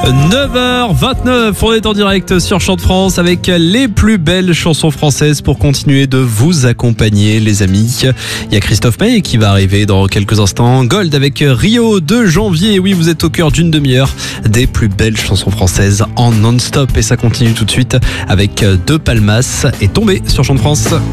9h29, on est en direct sur Chant de France avec les plus belles chansons françaises pour continuer de vous accompagner, les amis. Il y a Christophe Maé qui va arriver dans quelques instants. Gold avec Rio 2 janvier. Oui, vous êtes au cœur d'une demi-heure des plus belles chansons françaises en non-stop. Et ça continue tout de suite avec De Palmas et Tombé sur Chant de France.